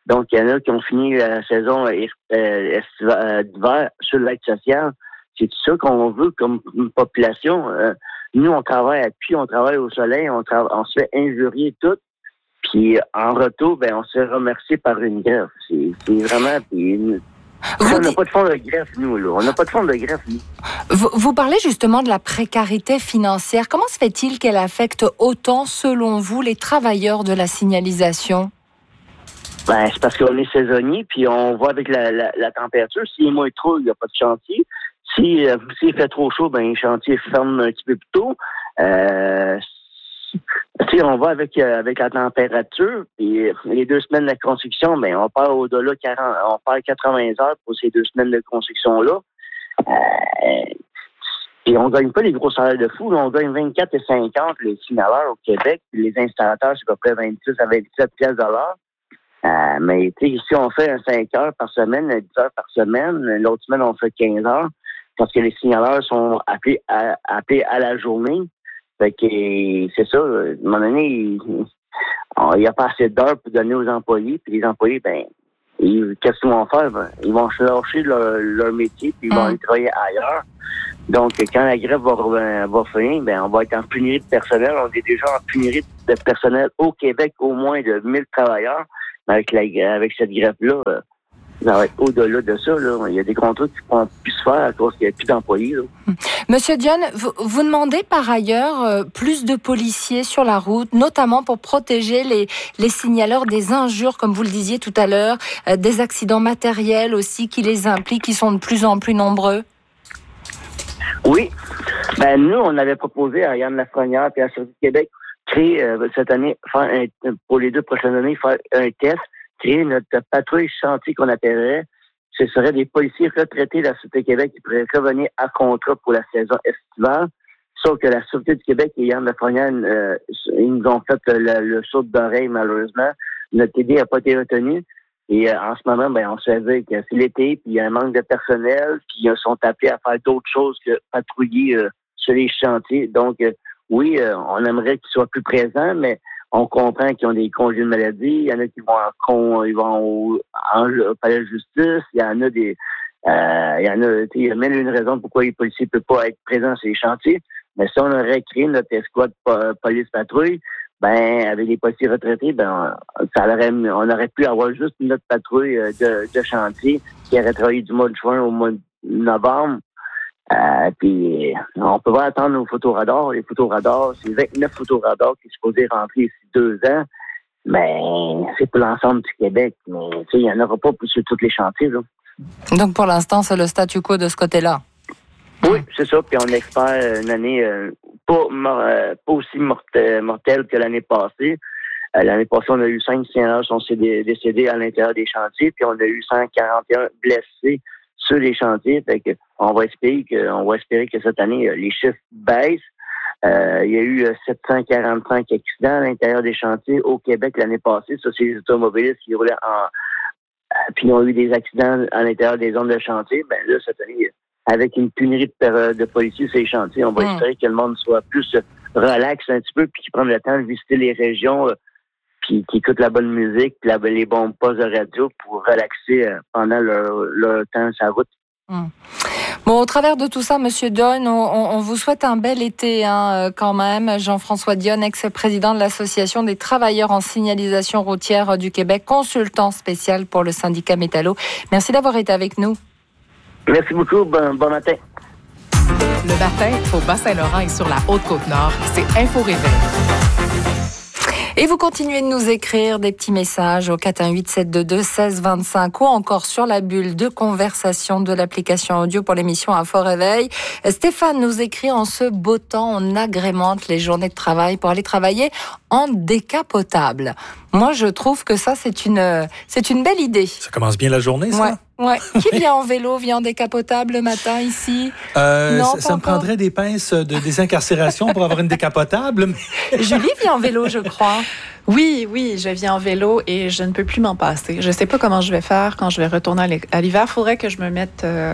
Donc, il y en a qui ont fini la saison euh, estivale, d'hiver sur le lac social. C'est ça qu'on veut comme population. Euh, nous, on travaille à puits, on travaille au soleil, on, tra- on se fait injurier tout. Puis, en retour, ben, on se fait remercier par une greffe. C'est, c'est vraiment... Une... On n'a pas de fonds de greffe, nous, là. On n'a pas de fonds de greffe, nous. Vous, vous parlez justement de la précarité financière. Comment se fait-il qu'elle affecte autant, selon vous, les travailleurs de la signalisation? Ben, c'est parce qu'on est saisonnier, puis on voit avec la, la, la température. S'il est moins trop, il n'y a pas de chantier. Si, euh, s'il fait trop chaud, ben, les chantiers ferment un petit peu plus tôt. Euh, on va avec euh, avec la température. Puis les deux semaines de construction, ben, on part au-delà quarante, on part quatre-vingts heures pour ces deux semaines de construction-là. Euh, puis on gagne pas les gros salaires de fou. Là, on gagne vingt-quatre et cinquante les signaleurs au Québec. Puis les installateurs, c'est à peu près vingt-six à vingt-sept piastres de l'heure. Euh, mais tu sais, ici, on fait un cinq heures par semaine, dix heures par semaine. L'autre semaine, on fait quinze heures parce que les signaleurs sont appelés à, appelés à la journée. Fait que c'est ça. À un moment donné, il n'y a pas assez d'heures pour donner aux employés. Puis les employés, ben, ils, qu'est-ce qu'ils vont faire? Ben, ils vont lâcher leur, leur métier puis ils vont aller travailler ailleurs. Donc, quand la grève va, va finir, ben, on va être en pénurie de personnel. On est déjà en pénurie de personnel au Québec, au moins de mille travailleurs. Avec, la, avec cette grève-là, euh, ça va être au-delà de ça. Là. Il y a des contrats qui ne pourront plus se faire à cause qu'il n'y a plus d'employés. Là. Monsieur Dionne, vous, vous demandez par ailleurs euh, plus de policiers sur la route, notamment pour protéger les, les signaleurs des injures, comme vous le disiez tout à l'heure, euh, des accidents matériels aussi qui les impliquent, qui sont de plus en plus nombreux. Oui. Ben, nous, on avait proposé à Yann Lafrenière et à Sûreté du Québec créer euh, cette année, faire un, pour les deux prochaines années, faire un test, créer notre patrouille chantier qu'on appellerait. Ce serait des policiers retraités de la Sûreté du Québec qui pourraient revenir à contrat pour la saison estivale. Sauf que la Sûreté du Québec et Yann Lafrenière, euh, ils nous ont fait le, le saut d'oreille, malheureusement. Notre idée n'a pas été retenue. Et euh, en ce moment, ben, on se fait dire que c'est l'été, puis il y a un manque de personnel, puis ils sont appelés à faire d'autres choses que patrouiller euh, sur les chantiers. Donc, euh, oui, euh, on aimerait qu'ils soient plus présents, mais on comprend qu'ils ont des congés de maladie. Il y en a qui vont en, con, ils vont au, en, au palais de justice. Il y en a des, euh, il y en a, il y a même une raison pourquoi les policiers ne peuvent pas être présents sur les chantiers. Mais si on aurait créé notre escouade police-patrouille, ben, avec les policiers retraités, ben, ça aurait, on aurait pu avoir juste notre patrouille de, de chantier qui aurait travaillé du mois de juin au mois de novembre. Euh, puis, on peut pas attendre nos photoradars. Les photoradars, c'est vingt-neuf photoradars qui sont supposés rentrer ici deux ans. Mais c'est pour l'ensemble du Québec. Mais, tu sais, il n'y en aura pas pour sur tous les chantiers, là. Donc, pour l'instant, c'est le statu quo de ce côté-là. Oui, c'est ça. Puis, on espère une année euh, pas, euh, pas aussi mortelle, mortelle que l'année passée. Euh, l'année passée, on a eu cinq signaleurs qui sont décédés à l'intérieur des chantiers. Puis, on a eu cent quarante et un blessés sur les chantiers. Fait que on va espérer que, on va espérer que cette année, les chiffres baissent. Euh, il y a eu sept cent quarante-cinq accidents à l'intérieur des chantiers au Québec l'année passée. Ça, c'est les automobilistes qui roulaient en, euh, puis ils ont eu des accidents à l'intérieur des zones de chantier. Ben là, cette année, avec une pénurie de, de policiers sur les chantiers, on va mmh. espérer que le monde soit plus relax un petit peu puis qu'ils prennent le temps de visiter les régions, euh, puis qu'ils écoutent la bonne musique, puis la, les bons postes de radio pour relaxer euh, pendant leur, leur temps sur la route. Mmh. Bon, au travers de tout ça, Monsieur Dionne, on, on vous souhaite un bel été hein, quand même. Jean-François Dionne, ex-président de l'Association des travailleurs en signalisation routière du Québec, consultant spécial pour le syndicat Métallo. Merci d'avoir été avec nous. Merci beaucoup. Bon, bon matin. Le matin, au Bas-Saint-Laurent et sur la Haute-Côte-Nord, c'est Info Réveil. Et vous continuez de nous écrire des petits messages au quatre un huit sept deux deux seize vingt-cinq ou encore sur la bulle de conversation de l'application audio pour l'émission Info Réveil. Stéphane nous écrit: en ce beau temps, on agrémente les journées de travail pour aller travailler en décapotable. Moi, je trouve que ça, c'est une, c'est une belle idée. Ça commence bien la journée, ça? Ouais. Ouais. Qui vient en vélo, vient en décapotable le matin ici? Euh, non, ça ça me prendrait des pinces de désincarcération pour avoir une décapotable. Mais... Julie vient en vélo, je crois. Oui, oui, je viens en vélo et je ne peux plus m'en passer. Je ne sais pas comment je vais faire quand je vais retourner à l'hiver. Il faudrait que je me mette euh,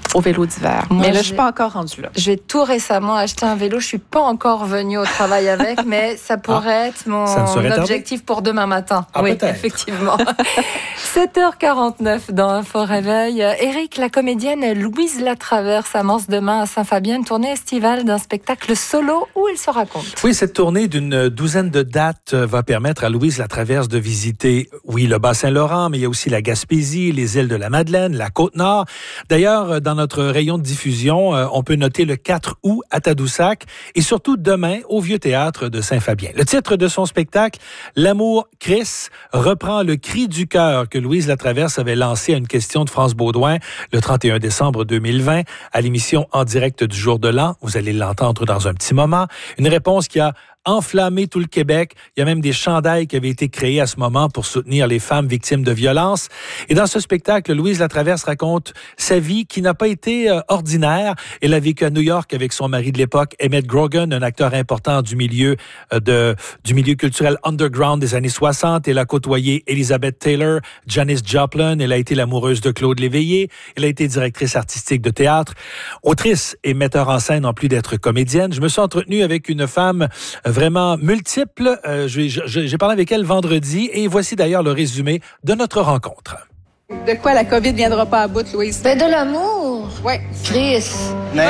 au vélo d'hiver. Moi, mais là, j'ai... je suis pas encore rendue là. J'ai tout récemment acheté un vélo. Je suis pas encore venue au travail avec, mais ça pourrait ah, être mon objectif pour demain matin. Ah, oui, peut-être. Effectivement. sept heures quarante-neuf dans Info Réveil. Éric, la comédienne Louise Latraverse amorce demain à Saint-Fabien une tournée estivale d'un spectacle solo où elle se raconte. Oui, cette tournée d'une douzaine de dates va permettre à Louise Latraverse de visiter, oui, le Bas-Saint-Laurent, mais il y a aussi la Gaspésie, les îles de la Madeleine, la Côte-Nord. D'ailleurs, dans notre rayon de diffusion, on peut noter le quatre août à Tadoussac et surtout demain au Vieux-Théâtre de Saint-Fabien. Le titre de son spectacle, L'amour Chris, reprend le cri du cœur que Louise Latraverse avait lancé à une question de France Baudouin le trente et un décembre deux mille vingt à l'émission En direct du jour de l'an. Vous allez l'entendre dans un petit moment. Une réponse qui a enflammé tout le Québec. Il y a même des chandails qui avaient été créés à ce moment pour soutenir les femmes victimes de violences. Et dans ce spectacle, Louise Latraverse raconte sa vie qui n'a pas été euh, ordinaire. Elle a vécu à New York avec son mari de l'époque, Emmett Grogan, un acteur important du milieu euh, de du milieu culturel underground des années soixante. Elle a côtoyé Elizabeth Taylor, Janis Joplin. Elle a été l'amoureuse de Claude Léveillé. Elle a été directrice artistique de théâtre, autrice et metteur en scène en plus d'être comédienne. Je me suis entretenu avec une femme vraiment multiple. Euh, j'ai, j'ai parlé avec elle vendredi et voici d'ailleurs le résumé de notre rencontre. De quoi la COVID viendra pas à bout, Louise? Ben de l'amour. Oui. Chris. Ouais.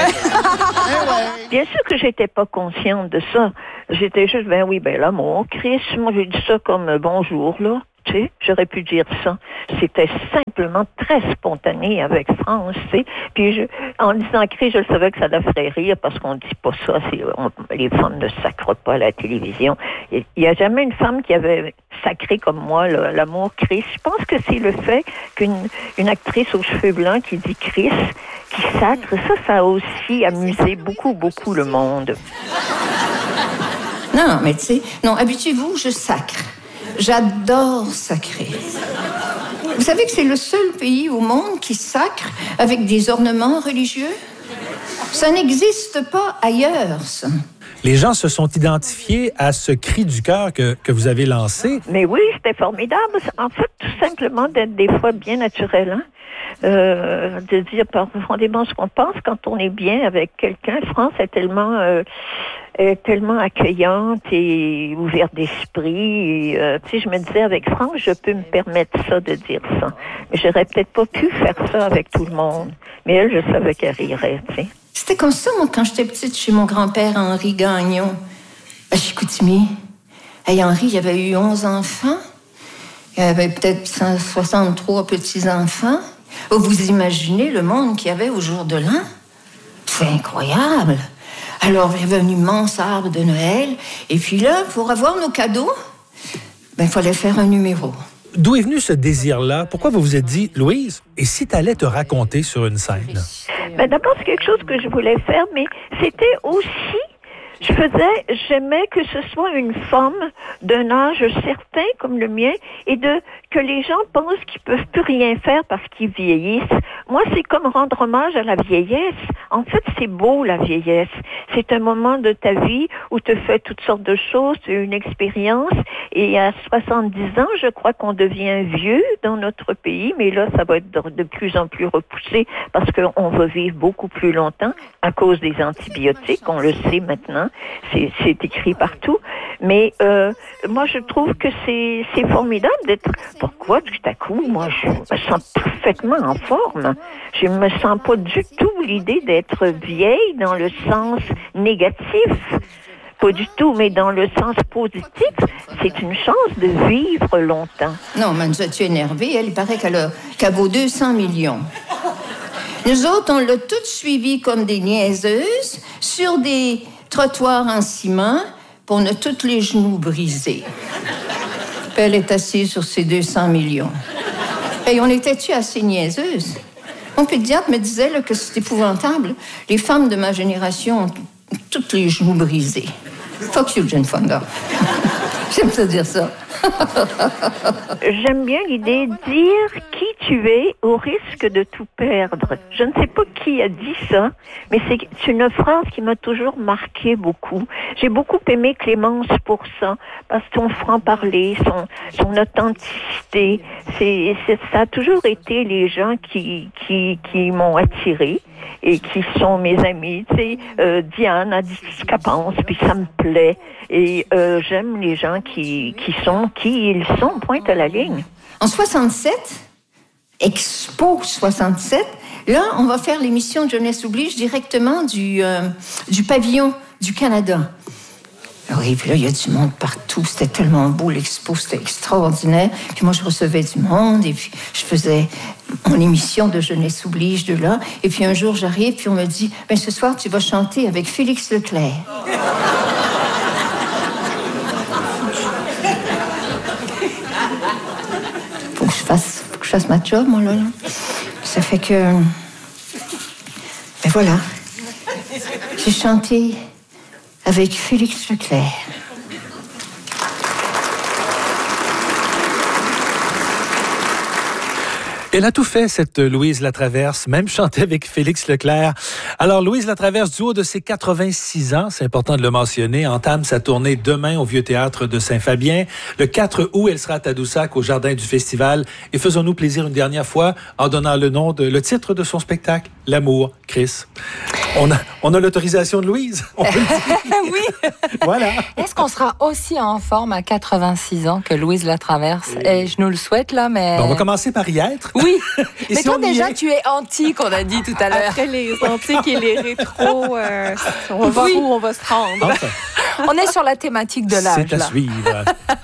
Bien sûr que j'étais pas consciente de ça. J'étais juste, ben oui, ben l'amour. Chris, moi j'ai dit ça comme bonjour, là. Tu sais, j'aurais pu dire ça. C'était simplement très spontané avec France, tu sais. Puis je, en disant Chris, je le savais que ça la ferait rire parce qu'on dit pas ça. C'est, on, les femmes ne sacrent pas à la télévision. Il n'y a jamais une femme qui avait sacré comme moi là, l'amour Chris. Je pense que c'est le fait qu'une une actrice aux cheveux blancs qui dit Chris, qui sacre, ça, ça a aussi amusé beaucoup, beaucoup le monde. Non, mais tu sais, non, habituez-vous, je sacre. J'adore sacrer. Vous savez que c'est le seul pays au monde qui sacre avec des ornements religieux? Ça n'existe pas ailleurs, ça. Les gens se sont identifiés à ce cri du cœur que, que vous avez lancé. Mais oui, c'était formidable. En fait, tout simplement d'être des fois bien naturel, hein? Euh, de dire profondément ce qu'on pense quand on est bien avec quelqu'un. France est tellement, euh, est tellement accueillante et ouverte d'esprit. Et, euh, tu sais, je me disais, avec France, je peux me permettre ça, de dire ça. Mais j'aurais peut-être pas pu faire ça avec tout le monde. Mais elle, je savais qu'elle rirait, tu sais. C'était comme ça, moi, quand j'étais petite, chez mon grand-père Henri Gagnon, à Chicoutimi. Hey, Henri, il avait eu onze enfants. Il avait peut-être cent soixante-trois petits-enfants. Vous imaginez le monde qu'il y avait au jour de l'an? C'est incroyable. Alors, il y avait un immense arbre de Noël. Et puis là, pour avoir nos cadeaux, ben, il fallait faire un numéro. D'où est venu ce désir-là? Pourquoi vous vous êtes dit, Louise, et si tu allais te raconter sur une scène? Ben, d'abord, c'est quelque chose que je voulais faire, mais c'était aussi... Je faisais, j'aimais que ce soit une femme d'un âge certain comme le mien et de que les gens pensent qu'ils peuvent plus rien faire parce qu'ils vieillissent. Moi, c'est comme rendre hommage à la vieillesse. En fait, c'est beau, la vieillesse. C'est un moment de ta vie où tu fais toutes sortes de choses, tu as une expérience et à soixante-dix ans, je crois qu'on devient vieux dans notre pays, mais là, ça va être de, de plus en plus repoussé parce qu'on va vivre beaucoup plus longtemps à cause des antibiotiques, on le sait maintenant. C'est, c'est écrit partout. Mais euh, moi, je trouve que c'est, c'est formidable d'être... Pourquoi, tout à coup, moi, je me sens parfaitement en forme. Je ne me sens pas du tout l'idée d'être vieille dans le sens négatif. Pas du tout, mais dans le sens positif, c'est une chance de vivre longtemps. Non, mais nous as-tu énervé? Elle, il paraît qu'elle, a, qu'elle vaut deux cents millions. Nous autres, on l'a toutes suivie comme des niaiseuses sur des... trottoir en ciment, puis on a tous les genoux brisés. Puis elle est assise sur ses deux cents millions. Et on était-tu assez niaiseuses? Mon pédiatre me disait là, que c'est épouvantable. Les femmes de ma génération ont tous les genoux brisés. Fuck you, Jane Fonda. J'aime ça dire ça. J'aime bien l'idée de dire qui tu es au risque de tout perdre. Je ne sais pas qui a dit ça, mais c'est une phrase qui m'a toujours marqué beaucoup. J'ai beaucoup aimé Clémence pour ça, parce que son franc-parler, son, son authenticité, c'est, c'est, ça a toujours été les gens qui, qui, qui m'ont attiré et qui sont mes amis. Tu sais, euh, Diane a dit ce qu'elle pense, puis ça me plaît. Et euh, j'aime les gens qui, qui sont qui ils sont, pointe à la ligne. En soixante-sept, Expo soixante-sept, là, on va faire l'émission de Jeunesse Oblige directement du, euh, du pavillon du Canada. Oui, puis là, il y a du monde partout. C'était tellement beau, l'expo, c'était extraordinaire. Puis moi, je recevais du monde et puis je faisais mon émission de Jeunesse Oblige de là. Et puis un jour, j'arrive, puis on me dit, ben ce soir, tu vas chanter avec Félix Leclerc. Faut que je fasse, faut que je fasse ma job, moi, là. là. Ça fait que... Ben voilà. J'ai chanté avec Félix Leclerc. Elle a tout fait, cette Louise Latraverse, même chanté avec Félix Leclerc. Alors, Louise Latraverse, du haut de ses quatre-vingt-six ans, c'est important de le mentionner, entame sa tournée demain au Vieux Théâtre de Saint-Fabien. Le quatre août, elle sera à Tadoussac, au Jardin du Festival. Et faisons-nous plaisir une dernière fois en donnant le nom de, le titre de son spectacle, L'amour, Chris. On a, on a l'autorisation de Louise. On peut le dire. Oui. Voilà. Est-ce qu'on sera aussi en forme à quatre-vingt-six ans que Louise Latraverse? Et... Et je nous le souhaite, là, mais... Ben, on va commencer par y être. Oui. Et mais si toi, on y déjà, est... tu es antique, on a dit tout à l'heure. Après les antiques et les rétros, euh, on va voir oui. où on va se rendre. Enfin. On est sur la thématique de l'âge. C'est à là. suivre.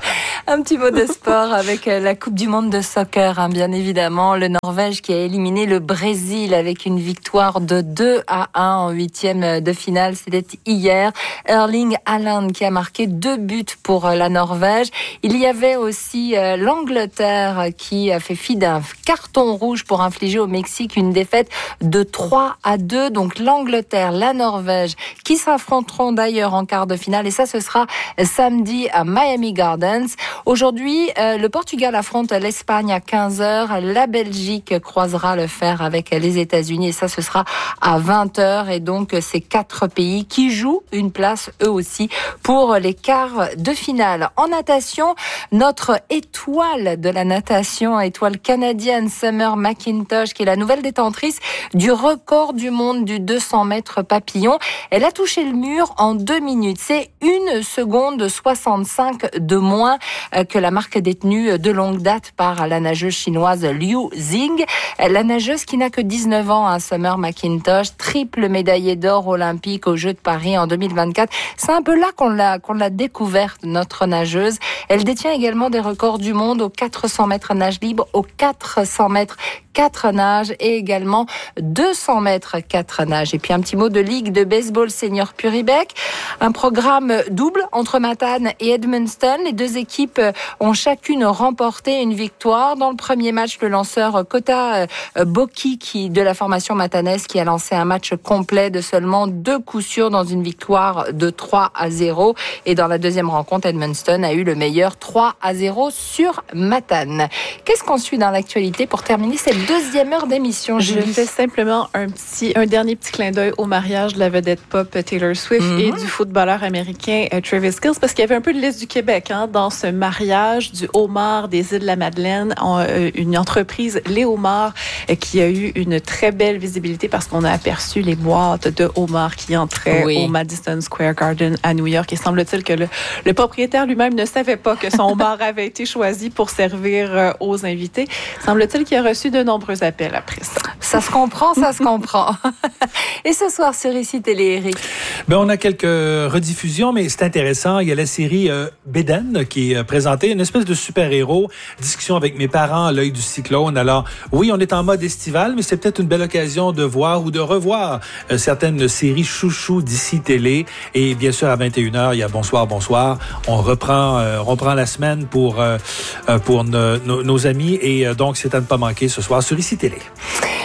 Un petit mot de sport avec la Coupe du monde de soccer, hein, bien évidemment. Le Norvège qui a éliminé le Brésil avec une victoire de deux à un en huitième de finale. C'était hier. Erling Haaland qui a marqué deux buts pour la Norvège. Il y avait aussi euh, l'Angleterre qui a fait fi d'un carton rouge pour infliger au Mexique une défaite de trois à deux. Donc l'Angleterre, la Norvège qui s'affronteront d'ailleurs en quart de finale. Et ça, ce sera samedi à Miami Gardens. Aujourd'hui, euh, le Portugal affronte l'Espagne à quinze heures. La Belgique croisera le fer avec les États-Unis. Et ça, ce sera à vingt heures. Et donc, ces quatre pays qui jouent une place, eux aussi, pour les quarts de finale. En natation, notre étoile de la natation, étoile canadienne Summer McIntosh, qui est la nouvelle détentrice du record du monde du deux cents mètres papillon. Elle a touché le mur en deux minutes. C'est une seconde soixante-cinq de moins que la marque détenue de longue date par la nageuse chinoise Liu Xing. La nageuse qui n'a que dix-neuf ans, hein, Summer McIntosh, triple médaillée d'or olympique aux Jeux de Paris en deux mille vingt-quatre. C'est un peu là qu'on l'a, qu'on l'a découverte, notre nageuse. Elle détient également des records du monde aux quatre cents mètres nage libre, aux quatre cents mètres quatre nages et également deux cents mètres quatre nages. Et puis un petit mot de Ligue de baseball senior Puribec. Un programme double entre Matane et Edmundston. Les deux équipes ont chacune remporté une victoire. Dans le premier match, le lanceur Kota Boki qui, de la formation matanaise qui a lancé un match complet de seulement deux coups sûrs dans une victoire de trois à zéro. Et dans la deuxième rencontre, Edmundston a eu le meilleur trois à zéro sur Matane. Qu'est-ce qu'on suit dans l'actualité pour terminer cette deuxième heure d'émission, Je Julie? fais simplement un petit, un dernier petit clin d'œil au mariage de la vedette pop Taylor Swift mm-hmm. et du footballeur américain Travis Kelce, parce qu'il y avait un peu de l'Est du Québec hein, dans ce mariage du homard des îles de la Madeleine, une entreprise Les Homards qui a eu une très belle visibilité parce qu'on a aperçu les boîtes de homards qui entraient oui. au Madison Square Garden à New York. Et semble-t-il que le, le propriétaire lui-même ne savait pas que son homard avait été choisi pour servir aux invités. Semble-t-il qu'il a reçu de nombreux appels après ça. Ça se comprend, ça se comprend. Et ce soir sur Ici Télé, Éric? Ben, on a quelques rediffusions, mais c'est intéressant. Il y a la série euh, Bédène qui est présentée, une espèce de super-héros. Discussion avec mes parents à l'œil du cyclone. Alors, oui, on est en mode estival, mais c'est peut-être une belle occasion de voir ou de revoir euh, certaines séries chouchou d'Ici Télé. Et bien sûr, à vingt et une heures, il y a Bonsoir, Bonsoir. On reprend, euh, on reprend la semaine pour, euh, pour no, no, nos amis. Et euh, donc, c'est à ne pas manquer ce soir sur Ici Télé.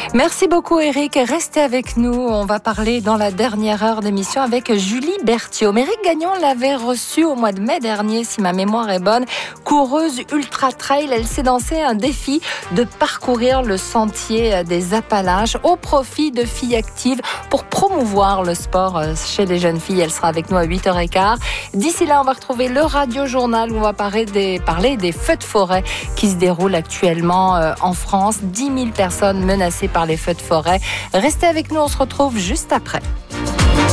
Merci beaucoup Éric. Restez avec nous. On va parler dans la dernière heure d'émission avec Julie Berthiaume. Éric Gagnon l'avait reçue au mois de mai dernier, si ma mémoire est bonne. Coureuse ultra trail, elle s'est lancée un défi de parcourir le sentier des Appalaches au profit de filles actives pour promouvoir le sport chez les jeunes filles. Elle sera avec nous à huit heures quinze. D'ici là, on va retrouver le Radio Journal où on va parler des, parler des feux de forêt qui se déroulent actuellement en France. dix mille personnes menacées par les feux de forêt. Restez avec nous, on se retrouve juste après.